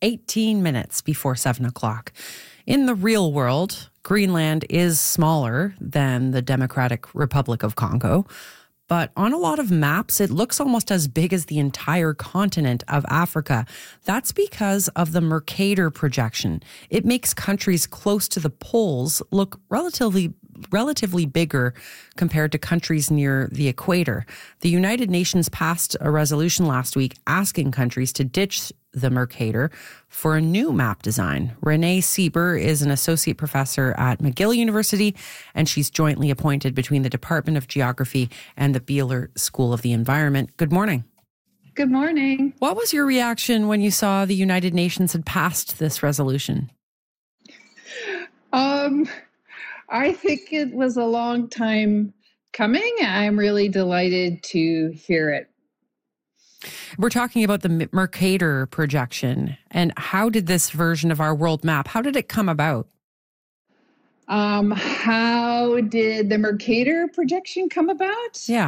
18 minutes before 7 o'clock. In the real world, Greenland is smaller than the Democratic Republic of Congo. But on a lot of maps, it looks almost as big as the entire continent of Africa. That's because of the Mercator projection. It makes countries close to the poles look relatively bigger compared to countries near the equator. The United Nations passed a resolution last week asking countries to ditch the Mercator for a new map design. Renee Sieber is an associate professor at McGill University, and she's jointly appointed between the Department of Geography and the Beeler School of the Environment. Good morning. Good morning. What was your reaction when you saw the United Nations had passed this resolution? I think it was a long time coming. I'm really delighted to hear it. We're talking about the Mercator projection. And how did this version of our world map, how did it come about? How did the Mercator projection come about? Yeah.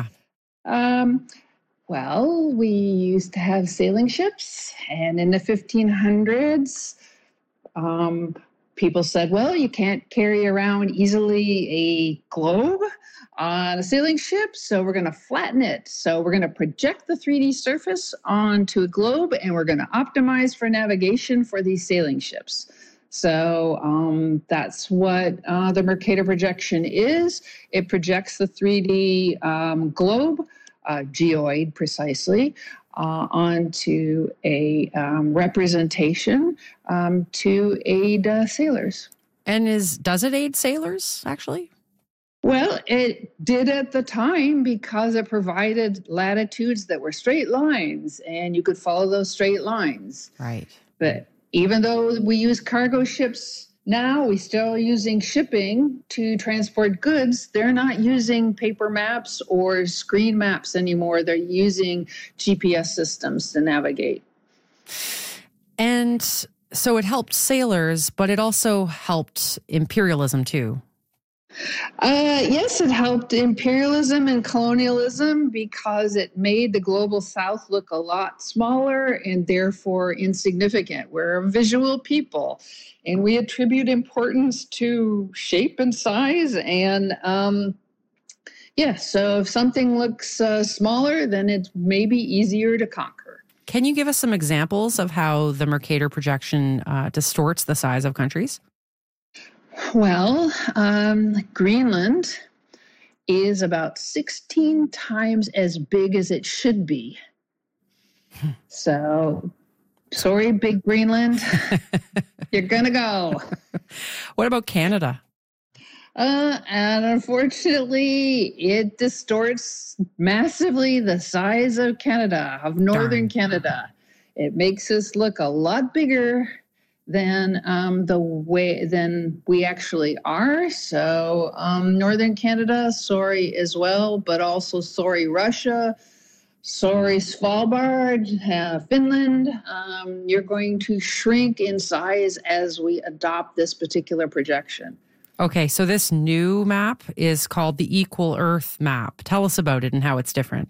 Well, we used to have sailing ships, and in the 1500s, people said, well, you can't carry around easily a globe on a sailing ship, so we're going to flatten it. So we're going to project the 3D surface onto a globe, and we're going to optimize for navigation for these sailing ships. So that's what the Mercator projection is. It projects the 3D globe, geoid precisely, onto a representation to aid sailors. And does it aid sailors, actually? Well, it did at the time because it provided latitudes that were straight lines, and you could follow those straight lines. Right. But even though we use cargo ships now, we're still using shipping to transport goods. They're not using paper maps or screen maps anymore. They're using GPS systems to navigate. And so it helped sailors, but it also helped imperialism too. Yes, it helped imperialism and colonialism because it made the global south look a lot smaller and therefore insignificant. We're a visual people, and we attribute importance to shape and size. And so if something looks smaller, then it's maybe easier to conquer. Can you give us some examples of how the Mercator projection distorts the size of countries? Well, Greenland is about 16 times as big as it should be. So, sorry, big Greenland, you're going to go. What about Canada? And unfortunately, it distorts massively the size of Canada, of northern Canada. It makes us look a lot bigger than we actually are. So northern Canada, sorry as well, but also sorry Russia, sorry Svalbard, Finland. You're going to shrink in size as we adopt this particular projection. Okay, so this new map is called the Equal Earth map. Tell us about it and how it's different.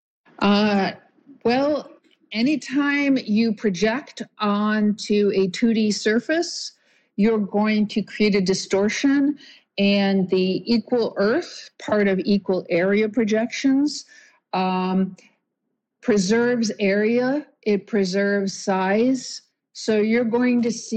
Well, anytime you project onto a 2D surface, you're going to create a distortion, and the Equal Earth, part of equal area projections, preserves area, it preserves size. So you're going to see